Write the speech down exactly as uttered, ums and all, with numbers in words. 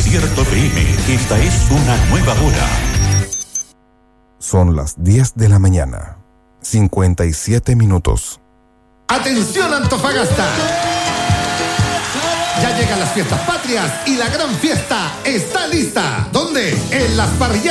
Despierto P M, esta es una nueva hora. Son las diez de la mañana, cincuenta y siete minutos. ¡Atención, Antofagasta! Ya llegan las fiestas patrias y la gran fiesta está lista. ¿Dónde? En las parrillas